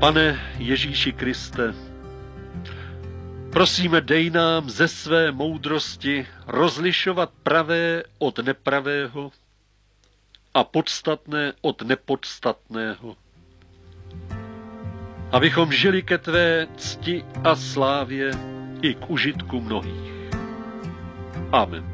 Pane Ježíši Kriste, prosíme, dej nám ze své moudrosti rozlišovat pravé od nepravého a podstatné od nepodstatného, abychom žili ke tvé cti a slávě i k užitku mnohých. Amen.